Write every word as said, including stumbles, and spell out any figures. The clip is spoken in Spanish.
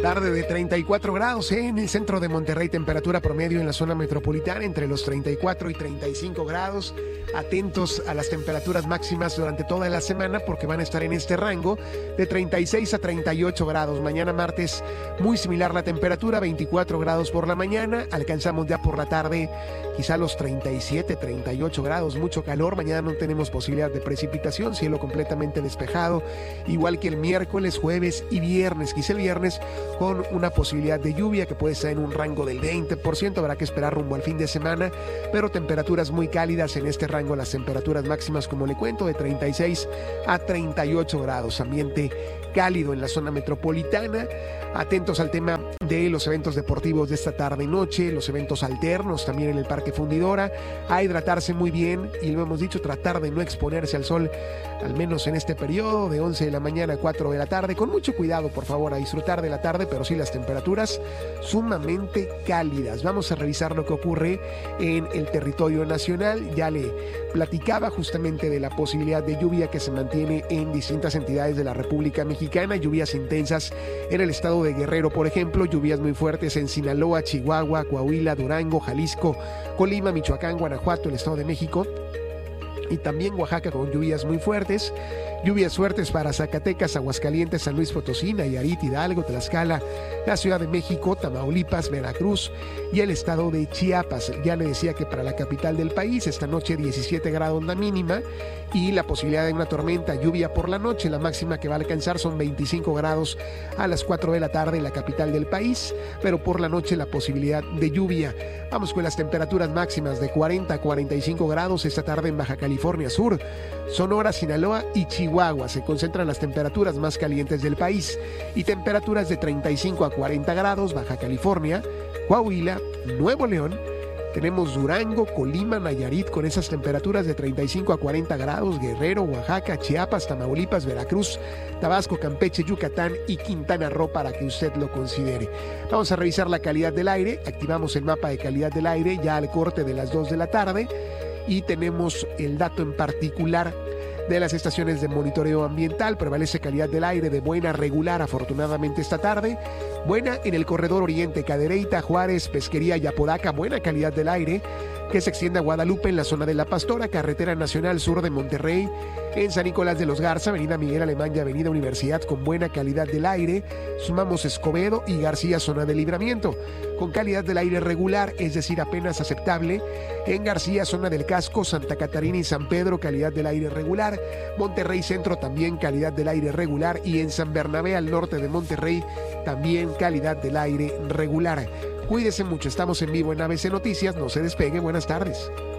Tarde de treinta y cuatro grados ¿eh? En el centro de Monterrey, temperatura promedio en la zona metropolitana entre los treinta y cuatro y treinta y cinco grados. Atentos a las temperaturas máximas durante toda la semana porque van a estar en este rango de treinta y seis a treinta y ocho grados. Mañana martes muy similar la temperatura, veinticuatro grados por la mañana. Alcanzamos ya por la tarde quizá los treinta y siete, treinta y ocho grados, mucho calor. Mañana no tenemos posibilidad de precipitación, cielo completamente despejado, igual que el miércoles, jueves y viernes. Quizá el viernes con una posibilidad de lluvia que puede estar en un rango del veinte por ciento, habrá que esperar rumbo al fin de semana, pero temperaturas muy cálidas en este rango, las temperaturas máximas, como le cuento, de treinta y seis a treinta y ocho grados, ambiente cálido en la zona metropolitana. Atentos al tema de los eventos deportivos de esta tarde y noche, los eventos alternos también en el Parque Fundidora, a hidratarse muy bien y lo hemos dicho, tratar de no exponerse al sol, al menos en este periodo de once de la mañana a cuatro de la tarde, con mucho cuidado por favor, a disfrutar de la tarde, pero sí las temperaturas sumamente cálidas. Vamos a revisar lo que ocurre en el territorio nacional. Ya le platicaba justamente de la posibilidad de lluvia que se mantiene en distintas entidades de la República Mexicana, lluvias intensas en el estado de Guerrero, por ejemplo, lluvias muy fuertes en Sinaloa, Chihuahua, Coahuila, Durango, Jalisco, Colima, Michoacán, Guanajuato, el Estado de México, y también Oaxaca con lluvias muy fuertes. Lluvias fuertes para Zacatecas, Aguascalientes, San Luis Potosí, Nayarit, Hidalgo, Tlaxcala, la Ciudad de México, Tamaulipas, Veracruz y el estado de Chiapas. Ya le decía que para la capital del país, esta noche diecisiete grados la mínima y la posibilidad de una tormenta, lluvia por la noche. La máxima que va a alcanzar son veinticinco grados a las cuatro de la tarde en la capital del país, pero por la noche la posibilidad de lluvia. Vamos con las temperaturas máximas de cuarenta a cuarenta y cinco grados esta tarde en Baja California Sur, Sonora, Sinaloa y Chihuahua. Se concentran las temperaturas más calientes del país y temperaturas de treinta y cinco a cuarenta grados, Baja California, Coahuila, Nuevo León. Tenemos Durango, Colima, Nayarit con esas temperaturas de treinta y cinco a cuarenta grados, Guerrero, Oaxaca, Chiapas, Tamaulipas, Veracruz, Tabasco, Campeche, Yucatán y Quintana Roo para que usted lo considere. Vamos a revisar la calidad del aire. Activamos el mapa de calidad del aire ya al corte de las dos de la tarde y tenemos el dato en particular de las estaciones de monitoreo ambiental. Prevalece calidad del aire de buena a regular afortunadamente esta tarde. Buena en el corredor oriente, Cadereyta, Juárez, Pesquería y Apodaca. Buena calidad del aire que se extiende a Guadalupe en la zona de La Pastora, Carretera Nacional Sur de Monterrey, en San Nicolás de los Garza, Avenida Miguel Alemán y Avenida Universidad con buena calidad del aire. Sumamos Escobedo y García, zona de Libramiento, con calidad del aire regular, es decir, apenas aceptable. En García, zona del Casco, Santa Catarina y San Pedro, calidad del aire regular. Monterrey Centro, también calidad del aire regular. Y en San Bernabé, al norte de Monterrey, también calidad del aire regular. Cuídese mucho, estamos en vivo en A B C Noticias, no se despegue, buenas tardes.